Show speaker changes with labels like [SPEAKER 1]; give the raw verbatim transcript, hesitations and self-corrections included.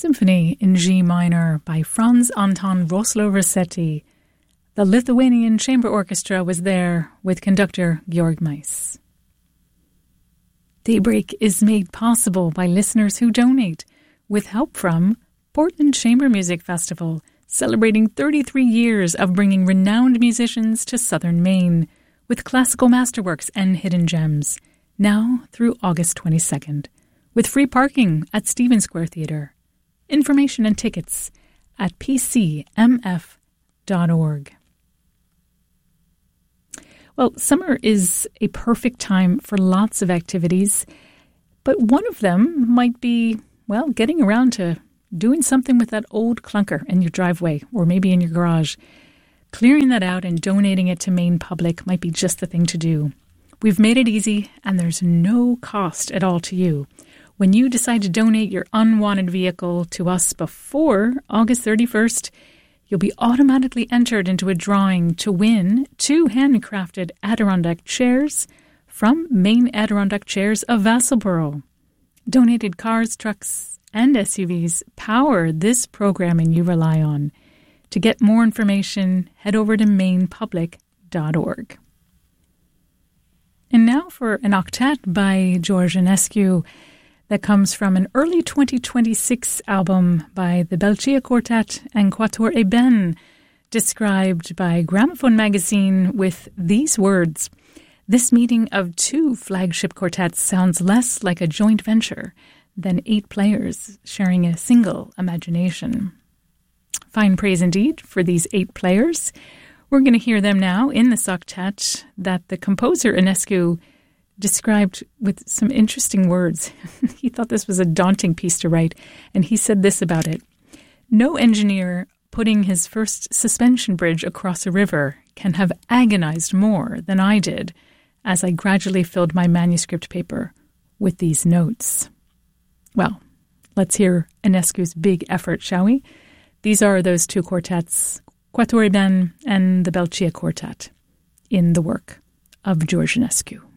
[SPEAKER 1] Symphony in G minor by Franz Anton Wrocław-Rossetti. The Lithuanian Chamber Orchestra was there with conductor Georg Meiss. Daybreak is made possible by listeners who donate, with help from Portland Chamber Music Festival, celebrating thirty-three years of bringing renowned musicians to southern Maine, with classical masterworks and hidden gems, now through August twenty-second, with free parking at Stevens Square Theatre. Information and tickets at p c m f dot org. Well, summer is a perfect time for lots of activities, but one of them might be, well, getting around to doing something with that old clunker in your driveway or maybe in your garage. Clearing that out and donating it to Maine Public might be just the thing to do. We've made it easy, and there's no cost at all to you. When you decide to donate your unwanted vehicle to us before August thirty-first, you'll be automatically entered into a drawing to win two handcrafted Adirondack chairs from Maine Adirondack Chairs of Vassalboro. Donated cars, trucks, and S U Vs power this programming you rely on. To get more information, head over to maine public dot org. And now for an octet by George Enescu that comes from an early twenty twenty-six album by the Belcia Quartet and Quatuor Eben, described by Gramophone magazine with these words: "This meeting of two flagship quartets sounds less like a joint venture than eight players sharing a single imagination." Fine praise indeed for these eight players. We're going to hear them now in the octet that the composer Enescu described with some interesting words. He thought this was a daunting piece to write, and he said this about it: "No engineer putting his first suspension bridge across a river can have agonized more than I did as I gradually filled my manuscript paper with these notes." Well, let's hear Enescu's big effort, shall we? These are those two quartets, Quatuor Eben and the Belcia Quartet, in the work of George Enescu.